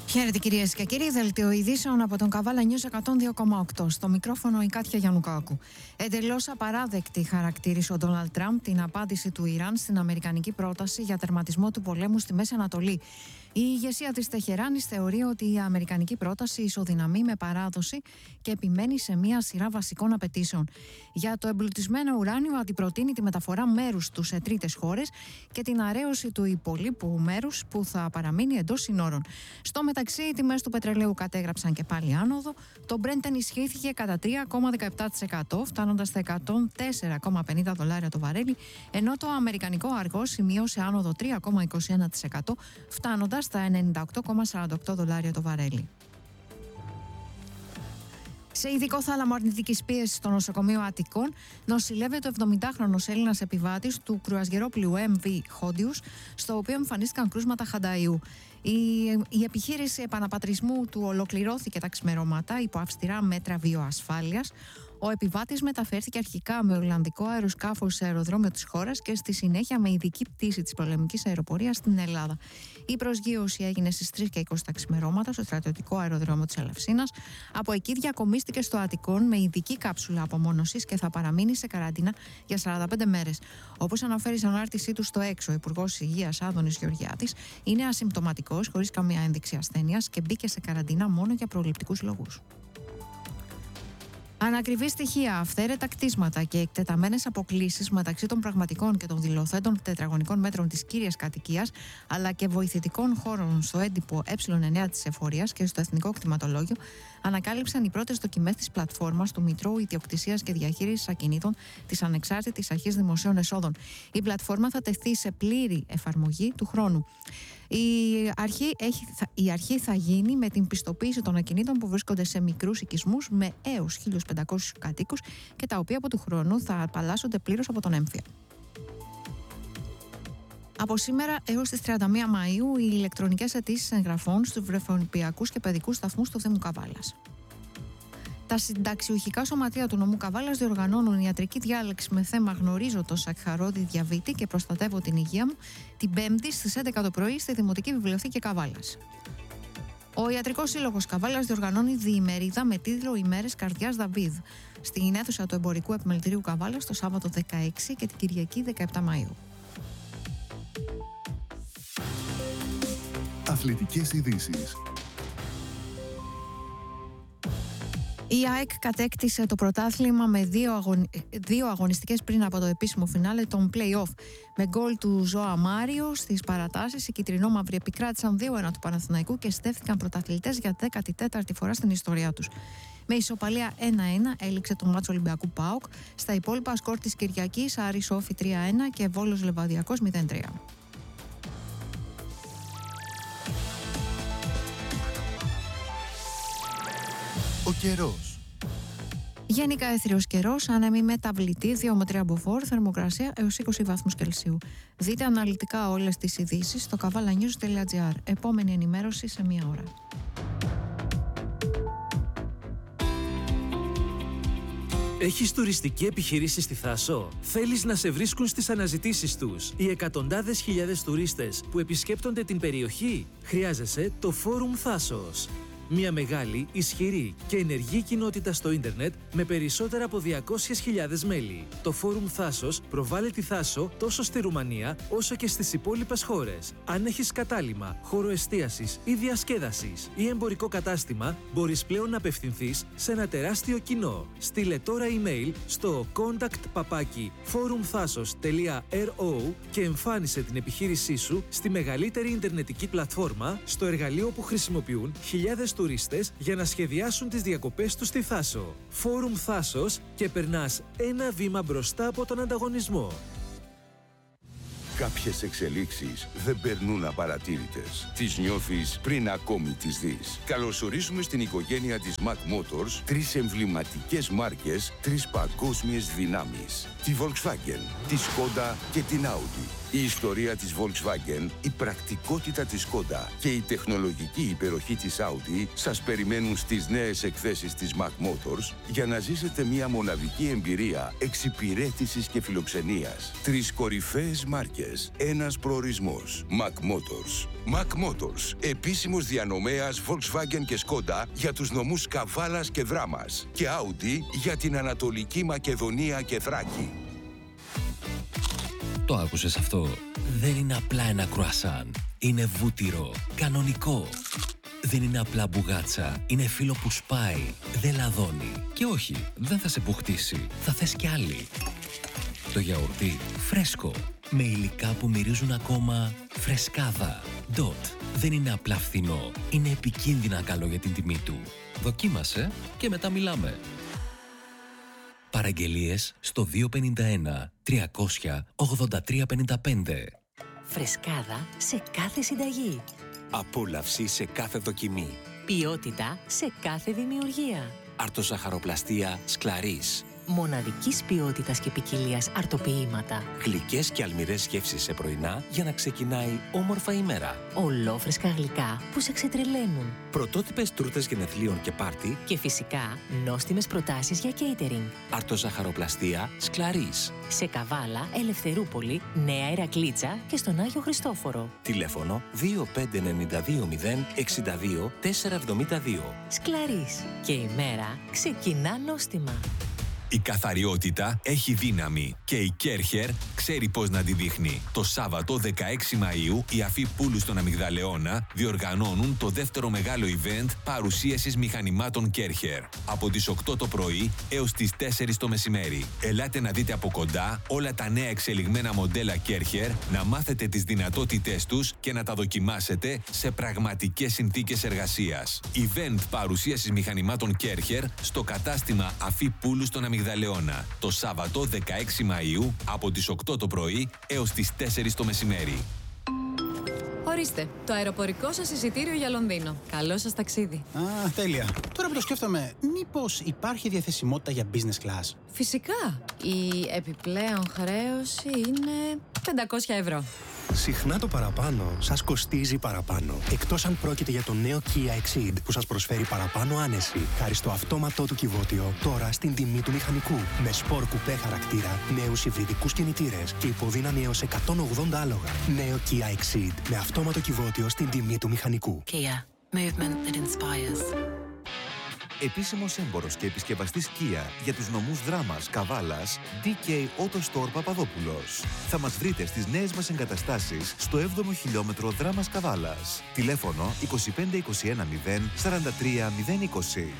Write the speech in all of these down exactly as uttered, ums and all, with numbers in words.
Χαίρετε κυρίες και κύριοι, δελτίο ειδήσεων από τον Καβάλα News εκατόν δύο κόμμα οκτώ. Στο μικρόφωνο η Κάτια Γιαννουκάκου. Εντελώς απαράδεκτη χαρακτήρισε ο Ντόναλντ Τραμπ την απάντηση του Ιράν στην αμερικανική πρόταση για τερματισμό του πολέμου στη Μέση Ανατολή. Η ηγεσία της Τεχεράνης θεωρεί ότι η αμερικανική πρόταση ισοδυναμεί με παράδοση και επιμένει σε μία σειρά βασικών απαιτήσεων. Για το εμπλουτισμένο ουράνιο αντιπροτείνει τη μεταφορά μέρους του σε τρίτες χώρες και την αρέωση του υπολείπου μέρους που θα παραμείνει εντός συνόρων. Στο μεταξύ, οι τιμές του πετρελαίου κατέγραψαν και πάλι άνοδο. Το Brent ενισχύθηκε κατά τρία κόμμα δεκαεπτά τοις εκατό, φτάνοντας στα εκατόν τέσσερα κόμμα πενήντα δολάρια το βαρέλι, ενώ το αμερικανικό αργό σημείωσε άνοδο τρία κόμμα είκοσι ένα τοις εκατό, φτάνοντας στα ενενήντα οκτώ κόμμα σαράντα οκτώ δολάρια το βαρέλι. Σε ειδικό θάλαμο αρνητικής πίεσης στο νοσοκομείο Αττικών, νοσηλεύεται ο εβδομηντάχρονος Έλληνας επιβάτης του κρουαζιερόπλοιου εμ βι Hondius, στο οποίο εμφανίστηκαν κρούσματα χανταϊού. Η, η επιχείρηση επαναπατρισμού του ολοκληρώθηκε τα ξημερώματα υπό αυστηρά μέτρα βιοασφάλειας. Ο επιβάτης μεταφέρθηκε αρχικά με ολλανδικό αεροσκάφος σε αεροδρόμιο της χώρας και στη συνέχεια με ειδική πτήση της πολεμικής αεροπορίας στην Ελλάδα. Η προσγείωση έγινε στις τρεις και είκοσι τα ξημερώματα στο στρατιωτικό αεροδρόμιο της Ελευσίνας. Από εκεί διακομίστηκε στο Αττικόν με ειδική κάψουλα απομόνωσης και θα παραμείνει σε καραντίνα για σαράντα πέντε μέρες. Όπως αναφέρει στην ανάρτησή του στο έξω, ο Υπουργός Υγείας Άδωνης Γεωργιάδης είναι ασυμπτωματικός, χωρίς καμία ένδειξη ασθένειας και μπήκε σε καραντίνα μόνο για προληπτικούς λόγους. Ανακριβή στοιχεία, αυθαίρετα κτίσματα και εκτεταμένες αποκλίσεις μεταξύ των πραγματικών και των δηλωθέντων τετραγωνικών μέτρων της κύριας κατοικίας, αλλά και βοηθητικών χώρων στο έντυπο ε εννέα της εφορίας και στο Εθνικό Κτηματολόγιο, ανακάλυψαν οι πρώτες δοκιμές της πλατφόρμας του Μητρώου Ιδιοκτησίας και Διαχείρισης Ακινήτων της Ανεξάρτητης Αρχής Δημοσίων Εσόδων. Η πλατφόρμα θα τεθεί σε πλήρη εφαρμογή του χρόνου. Η αρχή, έχει, η αρχή θα γίνει με την πιστοποίηση των ακινήτων που βρίσκονται σε μικρούς οικισμούς με έως χίλιους πεντακόσιους κατοίκους και τα οποία από του χρόνου θα απαλλάσσονται πλήρως από τον έμφυα. Από σήμερα έως τις τριάντα μία Μαΐου οι ηλεκτρονικές αιτήσεις εγγραφών στους βρεφονιπιακούς και παιδικούς σταθμούς του Δήμου Καβάλας. Τα συνταξιουχικά σωματεία του νομού Καβάλας διοργανώνουν ιατρική διάλεξη με θέμα «Γνωρίζω το σακχαρόδι διαβήτη και προστατεύω την υγεία μου» την Πέμπτη στις έντεκα το πρωί στη Δημοτική Βιβλιοθήκη Καβάλας. Ο Ιατρικός Σύλλογος Καβάλας διοργανώνει διημερίδα με τίτλο «Ημέρες Καρδιάς Δαβίδ» στην αίθουσα του Εμπορικού Επιμελητηρίου Καβάλας το Σάββατο δεκαέξι και την Κυριακή δεκαεπτά Μαΐου. Αθλητικές ειδήσεις. Η ΑΕΚ κατέκτησε το πρωτάθλημα με δύο, αγωνι... δύο αγωνιστικές πριν από το επίσημο φινάλε των play-off. Με γκολ του Ζωά Μάριο στις παρατάσεις, οι κυτρινόμαυροι επικράτησαν δύο ένα του Παναθηναϊκού και στέφθηκαν πρωταθλητές για δέκατη τέταρτη φορά στην ιστορία τους. Με ισοπαλία ένα ένα έληξε το μάτσο Ολυμπιακού ΠΑΟΚ. Στα υπόλοιπα σκορ της Κυριακής, Άρης Σόφι τρία ένα και Βόλος Λεβαδιακός μηδέν τρία. Ο καιρός. Γενικά έθριος καιρός, άνεμη μεταβλητή, δύο με τρία μποφόρ, θερμοκρασία έως είκοσι βαθμούς Κελσίου. Δείτε αναλυτικά όλες τις ειδήσεις στο καβάλα news τελεία τζι άρ. Επόμενη ενημέρωση σε μία ώρα. Έχεις τουριστική επιχείρηση στη Θάσο? Θέλεις να σε βρίσκουν στις αναζητήσεις τους οι εκατοντάδες χιλιάδες τουρίστες που επισκέπτονται την περιοχή? Χρειάζεσαι το Φόρουμ Θάσος. Μια μεγάλη, ισχυρή και ενεργή κοινότητα στο ίντερνετ με περισσότερα από διακόσιες χιλιάδες μέλη. Το Φόρουμ Θάσος προβάλλει τη Θάσο τόσο στη Ρουμανία όσο και στις υπόλοιπες χώρες. Αν έχεις κατάλημα, χώρο εστίασης ή διασκέδασης ή εμπορικό κατάστημα, μπορείς πλέον να απευθυνθείς σε ένα τεράστιο κοινό. Στείλε τώρα email στο contact παπάκι forumthasos τελεία ρο και εμφάνισε την επιχείρησή σου στη μεγαλύτερη ιντερνετική πλατφόρμα, στο εργαλείο που χρησιμοποιούν χιλιάδες τουρίστες για να σχεδιάσουν τις διακοπές τους στη Θάσο. Φόρουμ Θάσος και περνάς ένα βήμα μπροστά από τον ανταγωνισμό. Κάποιες εξελίξεις δεν περνούν απαρατήρητες. Τις νιώθεις πριν ακόμη τις δεις. Καλωσορίζουμε στην οικογένεια της Mac Motors τρεις εμβληματικές μάρκες, τρεις παγκόσμιες δυνάμεις. Τη Volkswagen, τη Skoda και την Audi. Η ιστορία της Volkswagen, η πρακτικότητα της Skoda και η τεχνολογική υπεροχή της Audi σας περιμένουν στις νέες εκθέσεις της Mac Motors για να ζήσετε μια μοναδική εμπειρία εξυπηρέτησης και φιλοξενίας. Τρεις κορυφαίες μάρκες επιτυχίες, ένας προορισμός. Mac Motors. Mac Motors, επίσημος διανομέας Volkswagen και Skoda για τους νομούς Καβάλας και Δράμας και Audi για την Ανατολική Μακεδονία και Θράκη. Το άκουσες αυτό? Δεν είναι απλά ένα κρουασάν. Είναι βούτυρο, κανονικό. Δεν είναι απλά μπουγάτσα. Είναι φύλλο που σπάει, δεν λαδώνει. Και όχι, δεν θα σε πουχτίσει. Θα θες κι άλλη. Το γιαουρτί, φρέσκο. Με υλικά που μυρίζουν ακόμα φρεσκάδα. Ντότ. Δεν είναι απλά φθηνό. Είναι επικίνδυνα καλό για την τιμή του. Δοκίμασε και μετά μιλάμε. Παραγγελίες στο δύο πέντε ένα τριακόσια ογδόντα τρία πενήντα πέντε. Φρεσκάδα σε κάθε συνταγή. Απόλαυση σε κάθε δοκιμή. Ποιότητα σε κάθε δημιουργία. Αρτοζαχαροπλαστία Σκλαρίς. Μοναδικής ποιότητας και ποικιλίας αρτοποιήματα. Γλυκές και αλμυρές γεύσεις σε πρωινά για να ξεκινάει όμορφα ημέρα. Ολόφρεσκα γλυκά που σε ξετρελαίνουν. Πρωτότυπες τούρτες γενεθλίων και πάρτι. Και φυσικά νόστιμες προτάσεις για catering. Αρτοζαχαροπλαστία Σκλαρίς. Σε Καβάλα, Ελευθερούπολη, Νέα Ηρακλήτσα και στον Άγιο Χριστόφορο. Τηλέφωνο δύο πέντε εννιά δύο μηδέν εξήντα δύο τετρακόσια εβδομήντα δύο. Σκλαρίς. Και η μέρα ξεκινά νόστιμα. Η καθαριότητα έχει δύναμη και η Κέρχερ ξέρει πώς να τη δείχνει. Το Σάββατο δεκαέξι Μαΐου οι Αφή Πούλου στον Αμυγδαλεώνα διοργανώνουν το δεύτερο μεγάλο event παρουσίασης μηχανημάτων Κέρχερ. Από τις οκτώ το πρωί έως τις τέσσερις το μεσημέρι. Ελάτε να δείτε από κοντά όλα τα νέα εξελιγμένα μοντέλα Κέρχερ, να μάθετε τις δυνατότητές τους και να τα δοκιμάσετε σε πραγματικές συνθήκες εργασίας. Event παρουσίασης μηχανημάτων Κέρχερ στο κατάστημα Αφή Πούλου στον Αμυγδαλεώνα. Το Σάββατο δεκαέξι Μαΐου από τις οκτώ το πρωί έως τις τέσσερις το μεσημέρι. Ορίστε, το αεροπορικό σας εισιτήριο για Λονδίνο. Καλό σας ταξίδι. Α, τέλεια. Τώρα που το σκέφτομαι, μήπως υπάρχει διαθεσιμότητα για business class? Φυσικά. Η επιπλέον χρέωση είναι πεντακόσια ευρώ. Συχνά το παραπάνω σας κοστίζει παραπάνω. Εκτός αν πρόκειται για το νέο Kia Exceed που σας προσφέρει παραπάνω άνεση. Χάρη στο αυτόματό του κυβότιο, τώρα στην τιμή του μηχανικού. Με σπορ κουπέ χαρακτήρα, νέους υβριδικούς κινητήρες και υποδύναμη έως εκατόν ογδόντα άλογα. Νέο Kia Exceed με αυτόματο κυβότιο στην τιμή του μηχανικού. Kia. Movement that inspires. Επίσημος έμπορος και επισκευαστής Kia για τους νομούς Δράμας, Καβάλας, ντι κέι Auto Store Παπαδόπουλος. Θα μας βρείτε στις νέες μας εγκαταστάσεις στο έβδομο χιλιόμετρο Δράμας Καβάλας. Τηλέφωνο είκοσι πέντε είκοσι ένα μηδέν σαράντα τρία μηδέν είκοσι.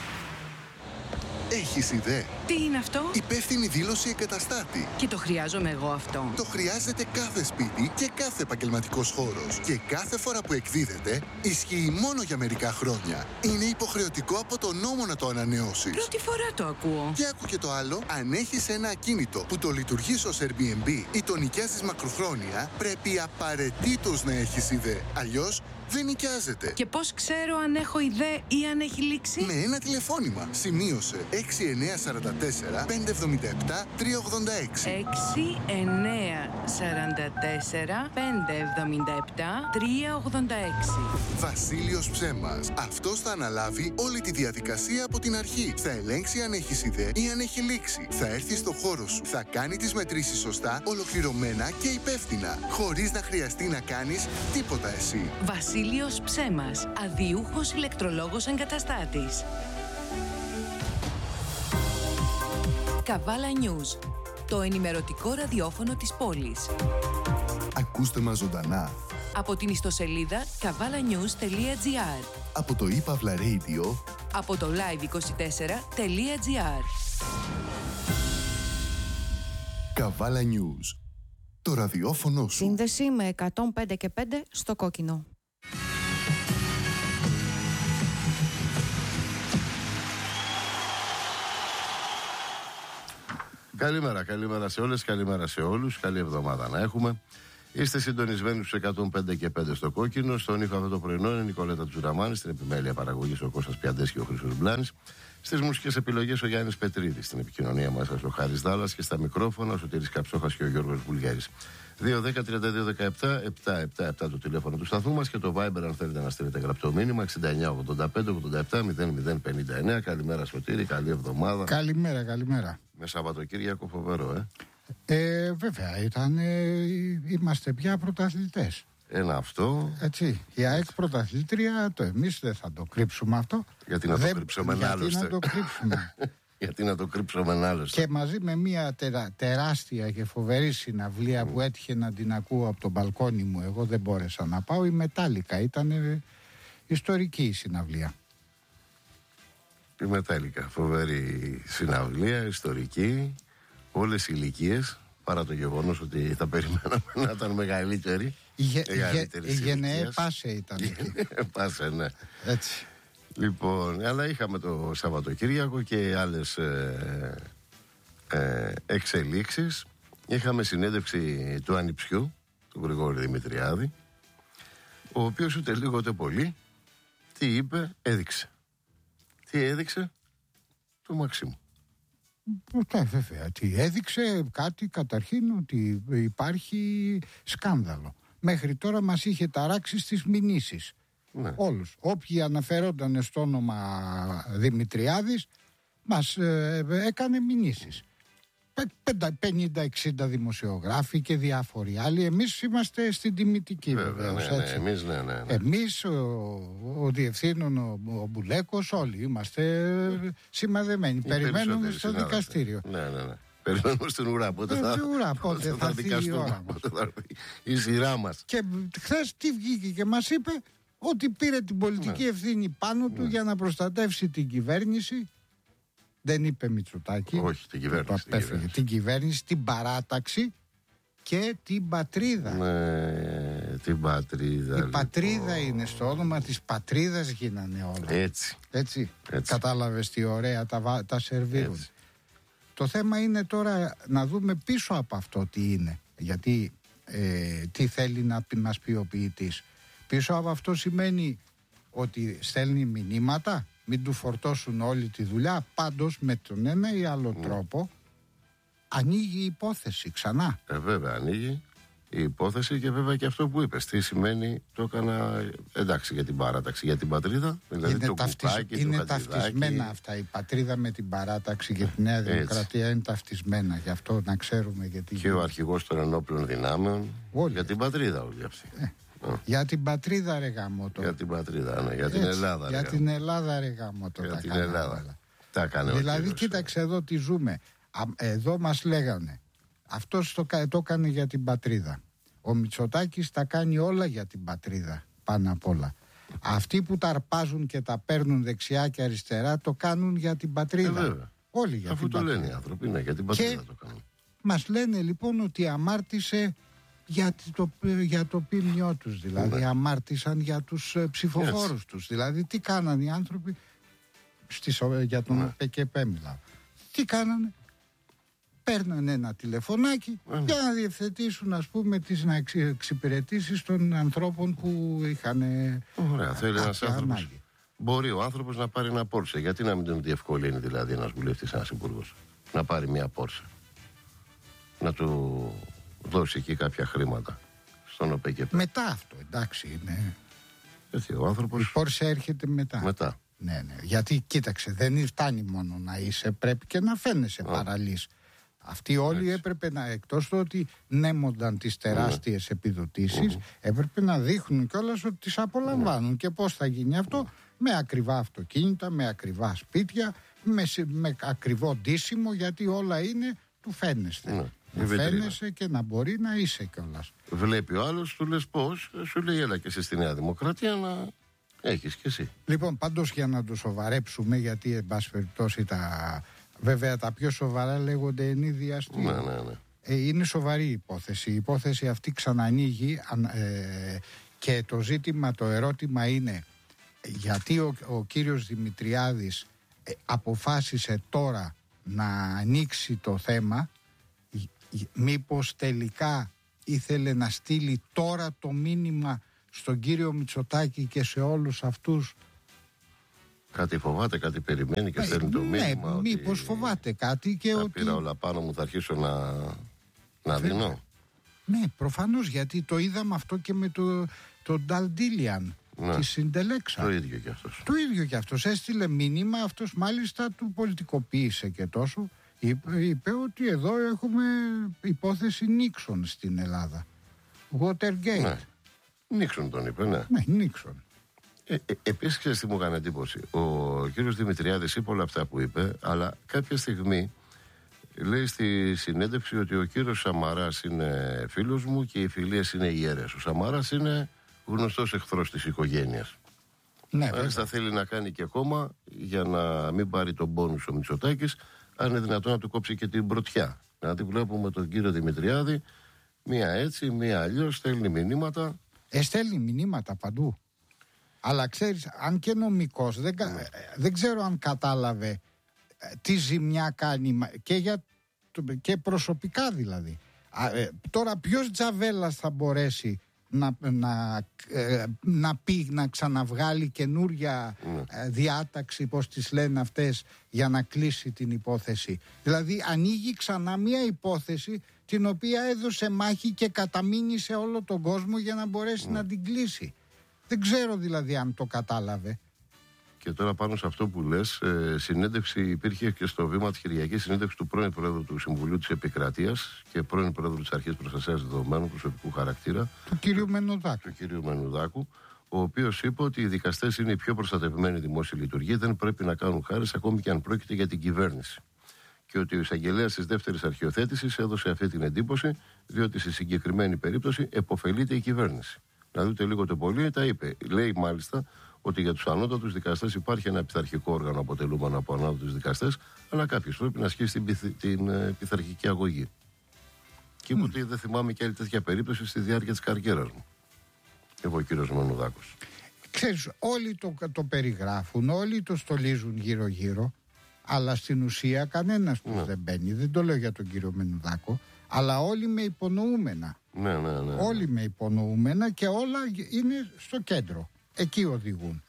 Έχεις ιδέα? Τι είναι αυτό? Υπεύθυνη δήλωση εγκαταστάτη. Και το χρειάζομαι εγώ αυτό. Το χρειάζεται κάθε σπίτι και κάθε επαγγελματικός χώρος. Και κάθε φορά που εκδίδεται, ισχύει μόνο για μερικά χρόνια. Είναι υποχρεωτικό από τον νόμο να το ανανεώσεις. Πρώτη φορά το ακούω. Και άκου και το άλλο. Αν έχεις ένα ακίνητο που το λειτουργείς ως Airbnb ή το νοικιάζεις μακροχρόνια, πρέπει απαραίτητος να έχεις ιδέα. Αλλιώς δεν νοικιάζεται. Και πώς ξέρω αν έχω ιδέα ή αν έχει λήξει? Με ένα τηλεφώνημα. Σημείωσε έξι εννιά τέσσερα τέσσερα πέντε εβδομήντα επτά τρία ογδόντα έξι. έξι εννιά τέσσερα τέσσερα πέντε εβδομήντα επτά τρία ογδόντα έξι. Βασίλειος Ψέμας. Αυτός θα αναλάβει όλη τη διαδικασία από την αρχή. Θα ελέγξει αν έχεις ιδέα ή αν έχει λήξει. Θα έρθει στο χώρο σου. Θα κάνει τις μετρήσεις σωστά, ολοκληρωμένα και υπεύθυνα. Χωρίς να χρειαστεί να κάνεις τίποτα εσύ. Βασίλειος Ψέμας, αδιούχος ηλεκτρολόγος εγκαταστάτης. Καβάλα News, το ενημερωτικό ραδιόφωνο της πόλης. Ακούστε μας ζωντανά Από την ιστοσελίδα καβάλα νιούς τελεία τζι άρ. από το iPavla Radio, Από το live είκοσι τέσσερα τελεία τζι άρ. Καβάλα News, το ραδιόφωνο σου. Σύνδεση με εκατόν πέντε και πέντε στο κόκκινο. Καλημέρα, καλημέρα σε όλες, καλημέρα σε όλους, καλή εβδομάδα να έχουμε. Είστε συντονισμένοι στους εκατόν πέντε και πέντε στο κόκκινο. Στον ήχο αυτό το πρωινό είναι η Νικολέτα Τζουραμάνη, στην επιμέλεια παραγωγής ο Κώστας Πιαντές και ο Χρήστος Μπλάνης. Στις μουσικές επιλογές ο Γιάννης Πετρίδης, στην επικοινωνία μας ο Χάρης Δάλλας και στα μικρόφωνα ο Σωτήρης Καψόχας και ο Γιώργος Βουλγέρης. δύο δέκα τριάντα δύο δεκαεπτά επτακόσια εβδομήντα επτά το τηλέφωνο του σταθμού μας και το Viber αν θέλετε να στείλετε γραπτό μήνυμα εξήντα εννιά ογδόντα πέντε ογδόντα επτά μηδέν μηδέν πενήντα εννιά. Καλημέρα Σωτήρη, καλή εβδομάδα. Καλημέρα, καλημέρα. Με Σαββατοκύριακο φοβερό, ε. Ε, βέβαια, ήταν, ε, είμαστε πια πρωταθλητές. Ένα αυτό. Έτσι. Η ΑΕΚ πρωταθλήτρια, το εμείς δεν θα το κρύψουμε αυτό. Γιατί να το δεν, κρύψουμε γιατί άλλωστε. να το κρύψουμε. γιατί να το κρύψουμε άλλωστε. Και μαζί με μια τερα, τεράστια και φοβερή συναυλία mm. που έτυχε να την ακούω από το μπαλκόνι μου, εγώ δεν μπόρεσα να πάω, η Μετάλλικα. Ήταν ε, ιστορική η συναυλία. Η Μετάλλικα, φοβερή συναυλία, ιστορική, όλες οι ηλικίες, παρά το γεγονός ότι θα περιμέναμε να ήταν μεγαλύτερη. Η, γε, η Γενναίε Πάσε ήταν. Πάσε, ναι. Έτσι. Λοιπόν, αλλά είχαμε το Σαββατοκύριακο και άλλες ε, ε, εξελίξεις. Είχαμε συνέντευξη του ανιψιού, του Γρηγόρη Δημητριάδη, ο οποίος ούτε λίγο ούτε πολύ, τι είπε, έδειξε. Τι έδειξε, το Μαξίμου. Ναι, βέβαια. Τι έδειξε κάτι καταρχήν ότι υπάρχει σκάνδαλο. Μέχρι τώρα μας είχε ταράξει στις μηνύσεις. Ναι. Όλους. Όποιοι αναφερόταν στο όνομα Δημητριάδης μας ε, έκανε μηνύσεις. πενήντα εξήντα δημοσιογράφοι και διάφοροι άλλοι. Εμείς είμαστε στην τιμητική βέβαια. Ναι, ναι, εμείς, ναι, ναι, ναι. Εμείς, ο, ο διευθύνων, ο, ο Μπουλέκος, όλοι είμαστε σημαδεμένοι. Περιμένουμε στο δικαστήριο. Ναι, ναι, ναι. Περιμένουμε στην ουρά. Πότε θα, ουρά, πότε θα, θα, θα δικαστούμε. Πότε θα έρθει η σειρά μας. Και χθες τι βγήκε και μας είπε, ότι πήρε την πολιτική ναι. ευθύνη πάνω του ναι. για να προστατεύσει την κυβέρνηση. Δεν είπε Μητσοτάκη. Όχι, την κυβέρνηση. Την κυβέρνηση, την, κυβέρνηση, την παράταξη και την πατρίδα. Ναι, την πατρίδα. Η λοιπόν. πατρίδα είναι στο όνομα της πατρίδας γίνανε όλα. Έτσι. Έτσι. Έτσι. Κατάλαβες τι ωραία τα, τα σερβίρουν. Έτσι. Το θέμα είναι τώρα να δούμε πίσω από αυτό τι είναι. Γιατί ε, τι θέλει να μας πει ο ποιητής. Πίσω από αυτό σημαίνει ότι στέλνει μηνύματα, μην του φορτώσουν όλη τη δουλειά. Πάντως με τον ένα ή άλλο mm. τρόπο ανοίγει η υπόθεση ξανά. Ε, βέβαια ανοίγει η υπόθεση και βέβαια και αυτό που είπες. Τι σημαίνει, το έκανα εντάξει για την παράταξη, για την πατρίδα. Δηλαδή είναι το ταυτισ... κουπάκι, είναι το ταυτισμένα αυτά. Η πατρίδα με την παράταξη και τη Νέα Δημοκρατία είναι ταυτισμένα. Γι' αυτό να ξέρουμε γιατί. Και ο αρχηγός των ενόπλων δυνάμεων. Όλοι. Για την πατρίδα όλοι αυτοί. Ε. Oh. Για την πατρίδα ρε γαμώτο. Για την πατρίδα, ναι. Για την Έτσι, Ελλάδα ρε Για την Ελλάδα ρε γαμώτο. Για τα την Ελλάδα όλα. Τα έκανε Δηλαδή ο κοίταξε εδώ τι ζούμε. Α, εδώ μας λέγανε αυτός το, το έκανε για την πατρίδα. Ο Μητσοτάκης τα κάνει όλα για την πατρίδα πάνω απ' όλα. Αυτοί που τα αρπάζουν και τα παίρνουν δεξιά και αριστερά το κάνουν για την πατρίδα. Ε, Όλοι για Αφού την το πατρίδα. λένε οι άνθρωποι, ναι, για την πατρίδα και το κάνουν. Μας λένε λοιπόν ότι αμάρτησε για το, για το ποιμνιό τους, δηλαδή ναι. αμάρτησαν για τους ε, ψηφοφόρους yes. τους. Δηλαδή τι κάνανε οι άνθρωποι στις, για τον ναι. ΠΚΠ μιλάω. Τι κάνανε, παίρνανε ένα τηλεφωνάκι ναι. για να διευθετήσουν ας πούμε τις εξυπηρετήσεις των ανθρώπων που είχαν. Ωραία, θέλει ένας άνθρωπος. Μπορεί ο άνθρωπος να πάρει ένα Πόρσε. Γιατί να μην τον διευκολύνει δηλαδή ένας βουλευτής, ένας υπουργός να πάρει μια Πόρσε, να του δώσει εκεί κάποια χρήματα στον ΟΠΕΚΕΠ. Μετά αυτό, εντάξει είναι. Έτσι, ο άνθρωπος. Η Πόρσε έρχεται μετά. Μετά. Ναι, ναι. Γιατί κοίταξε, δεν φτάνει μόνο να είσαι, πρέπει και να φαίνεσαι oh. παραλύς. Αυτοί όλοι Έτσι. έπρεπε να, εκτός του ότι νέμονταν τις τεράστιες mm. επιδοτήσεις, mm. έπρεπε να δείχνουν κιόλας ότι τις απολαμβάνουν. Mm. Και πώς θα γίνει αυτό, mm. με ακριβά αυτοκίνητα, με ακριβά σπίτια, με, με ακριβό ντύσιμο, γιατί όλα είναι του φαίνεστε. Mm. Να φαίνεσαι και να μπορεί να είσαι κιόλας. Βλέπει ο άλλος, του λες πώς, σου λέει έλα και εσύ στη Νέα Δημοκρατία να έχεις κι εσύ. Λοιπόν, πάντως για να το σοβαρέψουμε, γιατί εν πάση περιπτώσει τα... Βέβαια τα πιο σοβαρά λέγονται ενίδια αστεία. Ναι, ναι, ναι. Ε, είναι σοβαρή η υπόθεση. Η υπόθεση αυτή ξανανοίγει ε, και το ζήτημα, το ερώτημα είναι γιατί ο, ο κύριος Δημητριάδης ε, αποφάσισε τώρα να ανοίξει το θέμα. Μήπως τελικά ήθελε να στείλει τώρα το μήνυμα στον κύριο Μητσοτάκη και σε όλους αυτούς. Κάτι φοβάται, κάτι περιμένει και στέλνει το μήνυμα. Ναι, μήπως φοβάται κάτι και ότι... ότι... πήρα όλα πάνω μου, θα αρχίσω να, να δίνω. Ναι, προφανώς, γιατί το είδαμε αυτό και με το, το Νταλντίλιαν. Ναι. Τη συντελέξα. Το ίδιο κι αυτός. Το ίδιο κι αυτός. Έστειλε μήνυμα, αυτός μάλιστα του πολιτικοποίησε και τόσο Είπε, είπε ότι εδώ έχουμε υπόθεση Νίξον στην Ελλάδα. Watergate. Ναι. Νίξον τον είπε, ναι. Ναι, Νίξον. Ε, ε, Επίσης, ξέρεις τι μου έκανε εντύπωση. Ο κύριος Δημητριάδης είπε όλα αυτά που είπε, αλλά κάποια στιγμή λέει στη συνέντευξη ότι ο κύριος Σαμαράς είναι φίλος μου και οι φιλίες είναι ιερές. Ο Σαμαράς είναι γνωστός εχθρός της οικογένειας. Ναι, Μάλιστα θέλει να κάνει και κόμμα για να μην πάρει τον πόνους ο Μητσοτάκης, αν είναι δυνατόν να του κόψει και την πρωτιά. Δηλαδή βλέπουμε τον κύριο Δημητριάδη, μία έτσι, μία αλλιώς, στέλνει μηνύματα. Ε, στέλνει μηνύματα παντού. Αλλά ξέρεις, αν και νομικός, δεν, mm. δεν ξέρω αν κατάλαβε τι ζημιά κάνει και, για, και προσωπικά δηλαδή. Α, ε, τώρα ποιος Τζαβέλας θα μπορέσει να, να, ε, να πει, να ξαναβγάλει καινούρια mm. ε, διάταξη, πώς τις λένε αυτές, για να κλείσει την υπόθεση. Δηλαδή ανοίγει ξανά μια υπόθεση την οποία έδωσε μάχη και καταμείνει όλο τον κόσμο για να μπορέσει mm. να την κλείσει. Δεν ξέρω δηλαδή αν το κατάλαβε. Και τώρα πάνω σε αυτό που λες, ε, συνέντευξη υπήρχε και στο βήμα της Κυριακής, συνέντευξη του πρώην Πρόεδρου του Συμβουλίου της Επικρατείας και πρώην Πρόεδρου της Αρχής Προστασίας Δεδομένων προσωπικού χαρακτήρα. Του κυρίου Μενουδάκου. Του κυρίου Μενουδάκου, ο οποίος είπε ότι οι δικαστές είναι οι πιο προστατευμένοι δημόσιοι λειτουργοί, δεν πρέπει να κάνουν χάρες ακόμη και αν πρόκειται για την κυβέρνηση. Και ότι ο εισαγγελέας της δεύτερης αρχιοθέτησης έδωσε αυτή την εντύπωση, διότι στη συγκεκριμένη περίπτωση επωφελείται η κυβέρνηση. Να δείτε λίγο το πολύ, τα είπε. Λέει μάλιστα ότι για τους ανώτατους δικαστές υπάρχει ένα πειθαρχικό όργανο αποτελούμενο από ανώτατους δικαστές, αλλά κάποιος πρέπει να ασκήσει την, πειθ, την ε, πειθαρχική αγωγή. Και είπε mm. ότι δεν θυμάμαι και άλλη τέτοια περίπτωση στη διάρκεια της καριέρας μου. Εγώ ο κύριος Μενουδάκος. Ξέρεις, όλοι το, το περιγράφουν, όλοι το στολίζουν γύρω-γύρω, αλλά στην ουσία κανένας τους mm. δεν μπαίνει. Δεν το λέω για τον κύριο Μενουδάκο, αλλά όλοι με υπονοούμενα. Ναι, ναι, ναι, ναι. Όλοι με υπονοούμενα και όλα είναι στο κέντρο. Εκεί οδηγούν.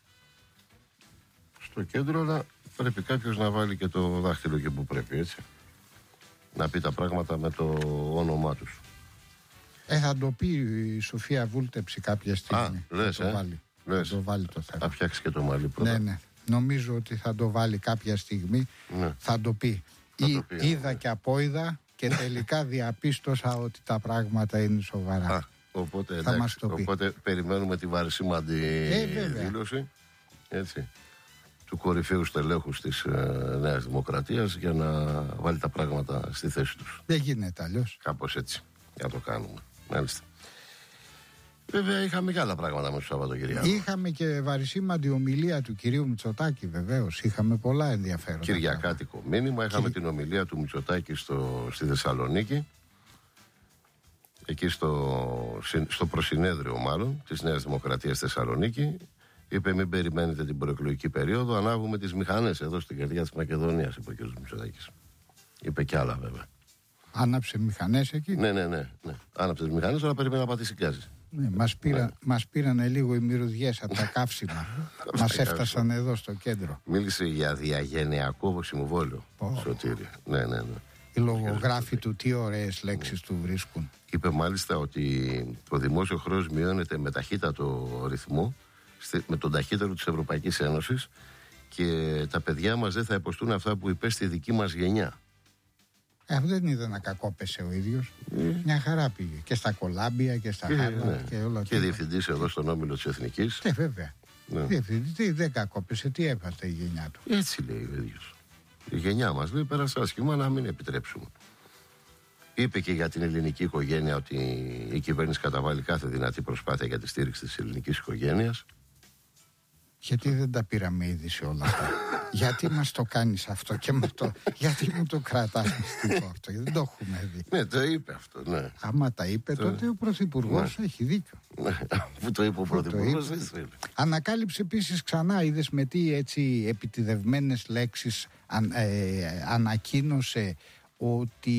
Στο κέντρο, αλλά πρέπει κάποιος να βάλει και το δάχτυλο και που πρέπει, έτσι. Να πει τα πράγματα με το όνομά τους. Ε, θα το πει η Σοφία Βούλτεψη κάποια στιγμή. Α, λες, θα το ε. βάλει. Λες. Θα το βάλει το θέμα. Θα φτιάξει και το μαλλί πρώτα. Ναι, ναι. Νομίζω ότι θα το βάλει κάποια στιγμή. Ναι. Θα το πει. Θα Ή, το πει, είδα ναι. και απόειδα και τελικά διαπίστωσα ότι τα πράγματα είναι σοβαρά. Α, οπότε, θα εντάξει, μας το πει. Οπότε περιμένουμε τη βαρισίμαντη ε, δήλωση, έτσι, του κορυφαίου στελέχους της ε, Νέας Δημοκρατίας για να βάλει τα πράγματα στη θέση τους. Δεν γίνεται αλλιώς. Κάπως έτσι, για να το κάνουμε. Μάλιστα. Βέβαια είχαμε και άλλα πράγματα με το Σαββατοκυριακό. Είχαμε και βαρισίμαντη ομιλία του κυρίου Μητσοτάκη, βεβαίως. Είχαμε πολλά ενδιαφέροντα. Κυριακάτικο μήνυμα. Είχαμε Και... την ομιλία του Μητσοτάκη στο, στη Θεσσαλονίκη. Εκεί στο, στο προσυνέδριο μάλλον της Νέας Δημοκρατίας Θεσσαλονίκη. Είπε μην περιμένετε την προεκλογική περίοδο, ανάβουμε τις μηχανές εδώ στην καρδιά της Μακεδονίας, είπε ο κ. Μητσοτάκης. Είπε κι άλλα βέβαια. Άναψε μηχανές εκεί. Ναι, ναι, ναι. ναι. Άναψε τις μηχανές, αλλά περίμενε να πατήσει γκάζι. Ναι, μας, πήρα, ναι. μας πήρανε λίγο οι μυρωδιές από τα καύσιμα. Μας έφτασαν εδώ στο κέντρο. Μίλησε για διαγενειακό συμβόλαιο. Oh. Σωτήρη. Ναι, ναι, ναι. Οι λογογράφοι του τι ωραίες λέξεις του βρίσκουν. Είπε μάλιστα ότι το δημόσιο χρέος μειώνεται με ταχύτατο ρυθμό, με τον ταχύτερο της Ευρωπαϊκής Ένωσης, και τα παιδιά μας δεν θα υποστούν αυτά που υπέστη η δική μας γενιά. Ε, δεν είδα να κακόπεσε ο ίδιος. Ε. Μια χαρά πήγε. Και στα κολάμπια και στα χάρτα ναι. και όλα. Και διευθυντής εδώ στον Όμιλο της Εθνικής. Ε, βέβαια. Ναι. Διευθυντής δεν κακόπεσε, τι έπαθε η γενιά του. Έτσι λέει ο ίδιος. Η γενιά μας λέει πέρασε άσχημα, να μην επιτρέψουμε. Είπε και για την ελληνική οικογένεια ότι η κυβέρνηση καταβάλει κάθε δυνατή προσπάθεια για τη στήριξη της ελληνικής οικογένειας. Γιατί δεν τα πήραμε ήδη σε όλα αυτά. Γιατί μας το κάνεις αυτό και μου το, γιατί μου το κρατάς μυστικό αυτό. Δεν το έχουμε δει. Ναι, το είπε αυτό, ναι. Άμα τα είπε, το... τότε ο Πρωθυπουργός ναι. έχει δίκιο. Ναι, που το είπε ο Πρωθυπουργός δεν θέλει. Ανακάλυψε επίσης ξανά, είδες με τι έτσι επιτιδευμένες λέξεις αν, ε, ανακοίνωσε ότι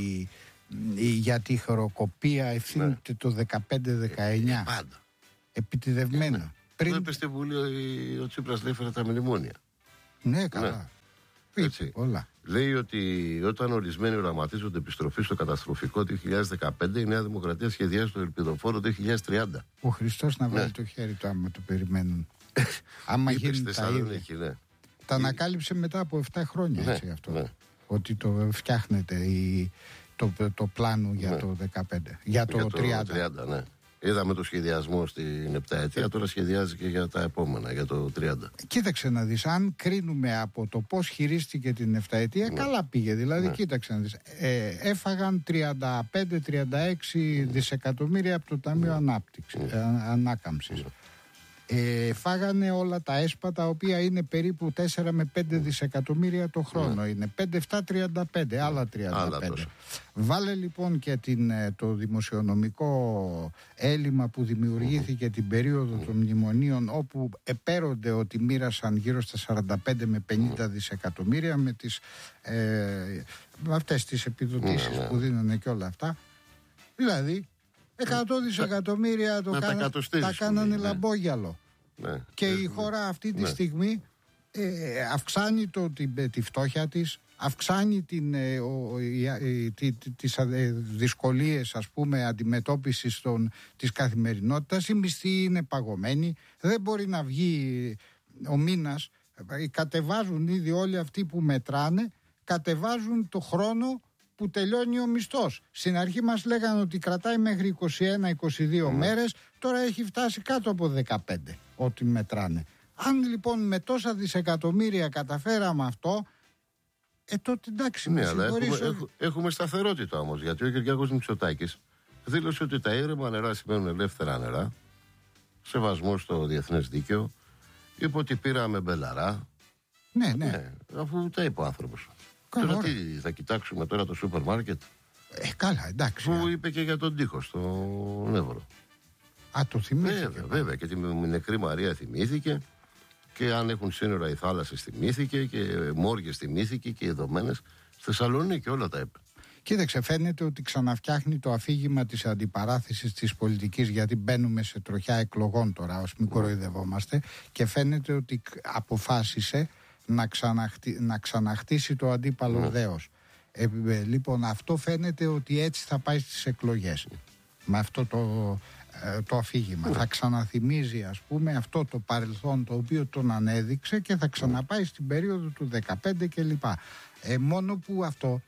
για τη χειροκοπία ευθύνεται ναι. το δεκαπέντε δεκαεννιά. Ε, πάντα. Επιτιδευμένα. Ναι. Πριν... Το είπε στη Βουλή ο Τσίπρας, λέει, έφερε τα μνημόνια. Ναι, καλά. Ναι. Έτσι. Όλα. Λέει ότι όταν ορισμένοι οραματίζονται επιστροφή στο καταστροφικό δύο χιλιάδες δεκαπέντε, η Νέα Δημοκρατία σχεδιάζει το ελπιδοφόρο δύο χιλιάδες τριάντα. Ο Χριστός να βάλει ναι. το χέρι του άμα το περιμένουν. Άμα γίνει τα ίδια. Ναι. Τα ανακάλυψε μετά από επτά χρόνια, ναι, έτσι αυτό. Ναι. ότι το φτιάχνεται η, το, το πλάνο για ναι. το δεκαπέντε, για το, για το τριάντα. τριάντα, ναι. Είδαμε το σχεδιασμό στην επταετία, τώρα σχεδιάζει και για τα επόμενα, για το τριάντα. Κοίταξε να δεις, αν κρίνουμε από το πώς χειρίστηκε την επταετία, ναι. καλά πήγε. Δηλαδή, ναι. κοίταξε να δεις, ε, έφαγαν τριάντα πέντε τριάντα έξι ναι. δισεκατομμύρια από το Ταμείο ναι. Ανάπτυξης, ναι. ε, Ανάκαμψης. Ναι. Ε, φάγανε όλα τα έσπα, τα οποία είναι περίπου τέσσερα με πέντε δισεκατομμύρια το χρόνο. Ναι. Είναι πέντε επτά τριάντα πέντε, άλλα τριάντα πέντε. Βάλε λοιπόν και την, το δημοσιονομικό έλλειμμα που δημιουργήθηκε mm. την περίοδο mm. των μνημονίων, όπου επέρονται ότι μοίρασαν γύρω στα σαράντα πέντε με πενήντα mm. δισεκατομμύρια με, τις, ε, με αυτές τις επιδοτήσεις mm. που δίνανε και όλα αυτά. Δηλαδή εκατό δισεκατομμύρια το κάνα, τα κάνανε ναι. λαμπόγιαλο. Ναι. Και ναι. η χώρα αυτή τη ναι. στιγμή ε, αυξάνει το, τη, τη φτώχεια της, αυξάνει την, ε, ο, η, η, τη, τη, τις δυσκολίες, ας πούμε, αντιμετώπισης των, της καθημερινότητας. Οι μισθοί είναι παγωμένοι, δεν μπορεί να βγει ο μήνας. Κατεβάζουν ήδη όλοι αυτοί που μετράνε, κατεβάζουν το χρόνο που τελειώνει ο μισθός. Στην αρχή μας λέγανε ότι κρατάει μέχρι είκοσι ένα είκοσι δύο mm. μέρες, τώρα έχει φτάσει κάτω από δεκαπέντε ό,τι μετράνε. Αν λοιπόν με τόσα δισεκατομμύρια καταφέραμε αυτό, ε τότε εντάξει. Ναι, αλλά έχουμε, έχουμε, έχουμε σταθερότητα όμως, γιατί ο Κυριάκος Μητσοτάκης δήλωσε ότι τα ήρεμα νερά σημαίνουν ελεύθερα νερά, σεβασμό στο διεθνές δίκαιο, είπε ότι πήραμε μπελαρά. Ναι, ναι. ναι αφού τα είπε ο άνθρωπος. Τώρα τι, θα κοιτάξουμε τώρα το σούπερ μάρκετ. Ε, καλά, εντάξει. Που είπε και για τον τοίχο στον Εύρο. Α, το θυμήθηκε. Βέβαια, βέβαια. Και τη νεκρή Μαρία θυμήθηκε. Και αν έχουν σύνορα οι θάλασσες θυμήθηκε. Και μόργες θυμήθηκε. Και οι δομένες. Στη Θεσσαλονίκη όλα τα είπε. Κοίταξε, φαίνεται ότι ξαναφτιάχνει το αφήγημα της αντιπαράθεσης της πολιτικής, γιατί μπαίνουμε σε τροχιά εκλογών τώρα, ως μην κοροϊδευόμαστε. Και φαίνεται ότι αποφάσισε να, ξαναχτί, να ξαναχτίσει το αντίπαλο mm. δέος. Ε, ε, λοιπόν, αυτό φαίνεται ότι έτσι θα πάει στις εκλογές. Mm. Με αυτό το, ε, το αφήγημα. Mm. Θα ξαναθυμίζει, ας πούμε, αυτό το παρελθόν το οποίο τον ανέδειξε και θα ξαναπάει mm. στην περίοδο του δεκαπέντε κλπ. Ε, μόνο που αυτό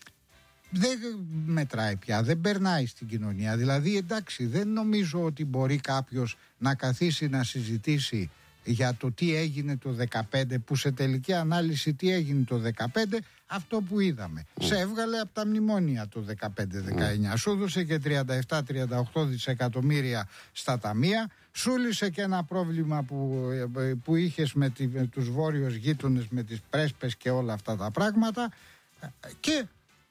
δεν μετράει πια, δεν περνάει στην κοινωνία. Δηλαδή, εντάξει, δεν νομίζω ότι μπορεί κάποιος να καθίσει να συζητήσει για το τι έγινε το δεκαπέντε, που σε τελική ανάλυση τι έγινε το δεκαπέντε, αυτό που είδαμε. Mm. Σε έβγαλε από τα μνημόνια το δεκαπέντε δεκαεννιά. Mm. Σου έδωσε και τριάντα επτά τριάντα οκτώ δισεκατομμύρια στα ταμεία, σου λύσε και ένα πρόβλημα που, που είχες με, τη, με τους βόρειους γείτονες, με τις πρέσπες και όλα αυτά τα πράγματα, και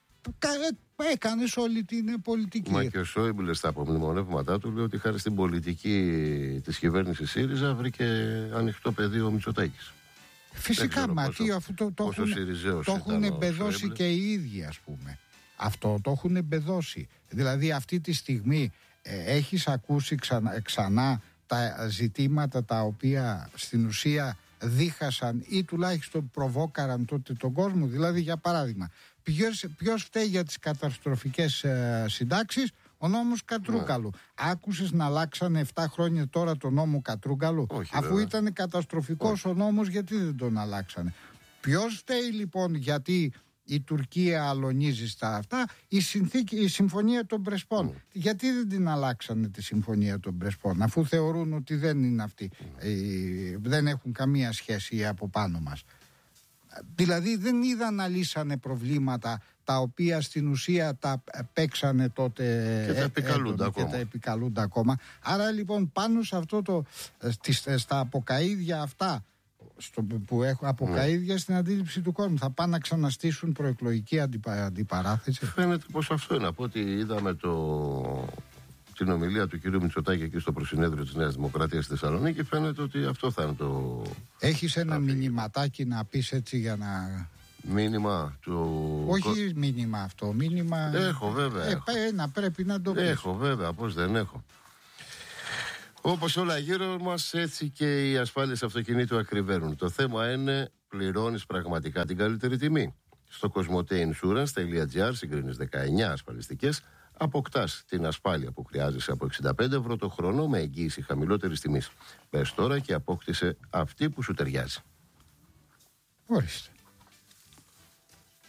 έκανες όλη την πολιτική. Μα και ο Σόιμπλε στα απομνημονεύματά του λέει ότι χάρη στην πολιτική της κυβέρνησης ΣΥΡΙΖΑ βρήκε ανοιχτό πεδίο ο Μητσοτάκης. Φυσικά, μα τι, αφού το, το έχουν, το έχουν εμπεδώσει και οι ίδιοι, ας πούμε. Αυτό το έχουν εμπεδώσει. Δηλαδή αυτή τη στιγμή ε, έχεις ακούσει ξανά, ξανά τα ζητήματα τα οποία στην ουσία δίχασαν ή τουλάχιστον προβόκαραν τότε τον κόσμο. Δηλαδή, για παράδειγμα, ποιος, ποιος φταίει για τις καταστροφικές ε, συντάξεις? Ο νόμος Κατρούγκαλου. Ναι. Άκουσες να αλλάξανε επτά χρόνια τώρα τον νόμο Κατρούγκαλου? Όχι, αφού βέβαια. Ήταν καταστροφικός ο νόμος, γιατί δεν τον αλλάξανε? Ποιος φταίει λοιπόν γιατί η Τουρκία αλωνίζει στα αυτά? Η, συνθήκη, η συμφωνία των Πρεσπών. Mm. Γιατί δεν την αλλάξανε τη συμφωνία των Πρεσπών, αφού θεωρούν ότι δεν είναι αυτή, mm. ε, δεν έχουν καμία σχέση από πάνω μας? Δηλαδή δεν είδαν να λύσανε προβλήματα τα οποία στην ουσία τα παίξανε τότε και τα επικαλούνται, ακόμα. Και τα επικαλούνται ακόμα. Άρα λοιπόν πάνω σε αυτό το, στα αποκαΐδια αυτά, στο, που έχουν αποκαΐδια mm. στην αντίληψη του κόσμου, θα πάνε να ξαναστήσουν προεκλογική αντιπα, αντιπαράθεση. Φαίνεται πως αυτό είναι. Από ό,τι είδαμε το... την ομιλία του κ. Μητσοτάκη εκεί στο προσυνέδριο της Νέας Δημοκρατίας στη Θεσσαλονίκη, φαίνεται ότι αυτό θα είναι το... Έχεις ένα μηνυματάκι να πεις έτσι για να... Μήνυμα του... Όχι μήνυμα αυτό, μήνυμα... Έχω βέβαια. Ε, ένα πρέπει να το πεις. Έχω βέβαια, πώς δεν έχω. Όπως όλα γύρω μας, έτσι και οι ασφάλειες αυτοκινήτου ακριβένουν. Το θέμα είναι, πληρώνεις πραγματικά την καλύτερη τιμή? Στο cosmoteinsurance.gr συγκρίνεις δεκαεννιά ασφαλιστικές, αποκτάς την ασφάλεια που χρειάζεσαι από εξήντα πέντε ευρώ το χρόνο με εγγύηση χαμηλότερης τιμής. Πες τώρα και απόκτησε αυτή που σου ταιριάζει. Ορίστε.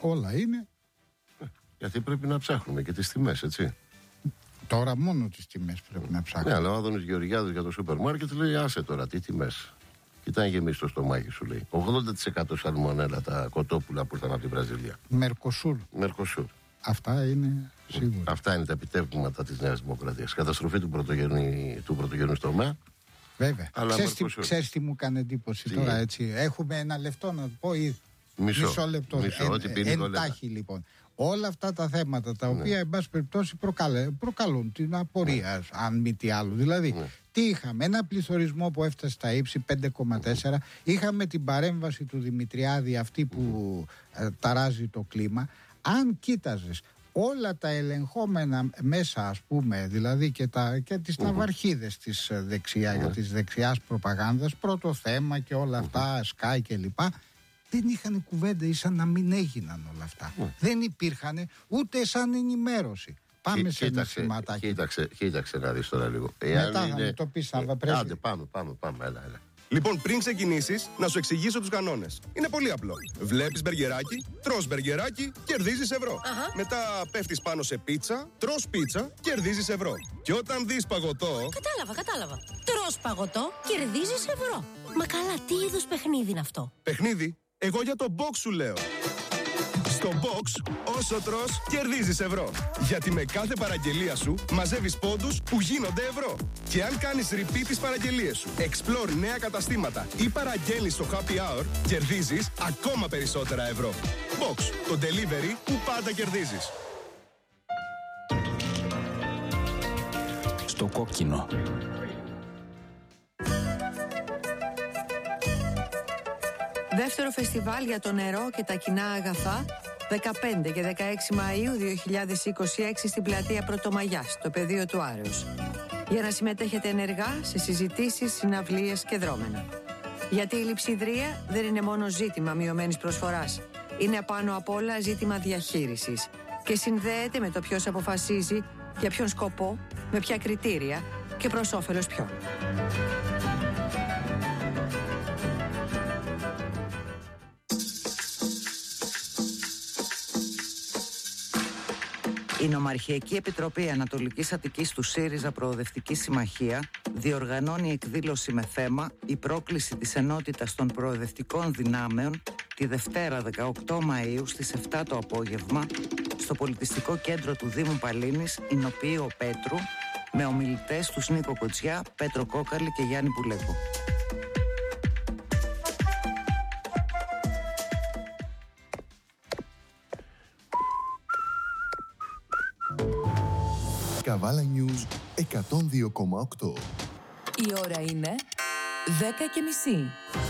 Όλα είναι. Γιατί πρέπει να ψάχνουμε και τις τιμές, έτσι. Τώρα μόνο τις τιμές πρέπει να ψάχνουμε. Ναι, αλλά ο Άδωνης Γεωργιάδης για το σούπερ μάρκετ λέει: άσε τώρα, τι τιμές. Κοιτάει γεμίσει το στομάχι σου, λέει. ογδόντα τοις εκατό σαλμονέλα τα κοτόπουλα που ήρθαν από τη Βραζιλία. Μερκοσούρ. Μερκοσούρ. Αυτά είναι σίγουρα. Αυτά είναι τα επιτεύγματα της Νέας Δημοκρατίας. Καταστροφή του πρωτογενή, του πρωτογενού τομέα. Βέβαια. Ξέρεις τι, ξέρεις τι μου κάνει εντύπωση τι? Τώρα, έτσι. Έχουμε ένα λεπτό να το πω ή μισό, μισό λεπτό. Μισό, εν, εντάχει λοιπόν. Όλα αυτά τα θέματα τα οποία, ναι. εν πάση περιπτώσει, προκαλούν την απορία, ναι. αν μη τι άλλο. Δηλαδή, ναι. τι είχαμε, ένα πληθωρισμό που έφτασε στα ύψη πέντε κόμμα τέσσερα, είχαμε την παρέμβαση του Δημητριάδη, αυτή που ε, ταράζει το κλίμα. Αν κοίταζες όλα τα ελεγχόμενα μέσα, ας πούμε, δηλαδή και, τα, και τις uh-huh. ναυαρχίδες της δεξιά, uh-huh. της δεξιάς προπαγάνδας, πρώτο θέμα και όλα αυτά, uh-huh. Sky και λοιπά, δεν είχαν κουβέντα, ήσαν να μην έγιναν όλα αυτά. Uh-huh. Δεν υπήρχαν ούτε σαν ενημέρωση. Πάμε Κοί, σε ένα σηματάκι. Κοίταξε, κοίταξε να δεις τώρα λίγο. Μετά θα είναι... μου το πεις, Σάβα, πρέπει. Άντε, πάμε, πάμε, πάμε, έλα, έλα. Λοιπόν, πριν ξεκινήσεις, να σου εξηγήσω τους κανόνες. Είναι πολύ απλό. Βλέπεις μπεργκεράκι, τρως μπεργκεράκι, κερδίζεις ευρώ. Uh-huh. Μετά πέφτεις πάνω σε πίτσα, τρως πίτσα, κερδίζεις ευρώ. Και όταν δεις παγωτό... Κατάλαβα, κατάλαβα. Τρως παγωτό, κερδίζεις ευρώ. Μα καλά, τι είδους παιχνίδι είναι αυτό? Παιχνίδι? Εγώ για το box σου λέω. Στο box, όσο τρως, κερδίζεις ευρώ. Γιατί με κάθε παραγγελία σου μαζεύεις πόντους που γίνονται ευρώ. Και αν κάνεις repeat τις παραγγελίες σου, explore νέα καταστήματα ή παραγγέλνεις στο happy hour, κερδίζεις ακόμα περισσότερα ευρώ. Box, το delivery που πάντα κερδίζεις. Στο κόκκινο. Δεύτερο φεστιβάλ για το νερό και τα κοινά αγαθά, δεκαπέντε και δεκαέξι Μαΐου δύο χιλιάδες είκοσι έξι στην πλατεία Πρωτομαγιάς, στο πεδίο του Άρεως. Για να συμμετέχετε ενεργά σε συζητήσεις, συναυλίες και δρόμενα. Γιατί η λειψιδρία δεν είναι μόνο ζήτημα μειωμένης προσφοράς. Είναι απάνω απ' όλα ζήτημα διαχείρισης. Και συνδέεται με το ποιος αποφασίζει, για ποιον σκοπό, με ποια κριτήρια και προς όφελος ποιον. Η Νομαρχιακή Επιτροπή Ανατολικής Αττικής του ΣΥΡΙΖΑ Προοδευτική Συμμαχία διοργανώνει εκδήλωση με θέμα «Η πρόκληση της ενότητας των προοδευτικών δυνάμεων» τη Δευτέρα δεκαοκτώ Μαΐου στις επτά το απόγευμα στο Πολιτιστικό Κέντρο του Δήμου Παλίνης, Ηνοποιείο Πέτρου, με ομιλητές τους Νίκο Κοτσιά, Πέτρο Κόκαλη και Γιάννη Πουλέκο. Καβάλα News εκατόν δύο κόμμα οκτώ. Η ώρα είναι δέκα και μισή.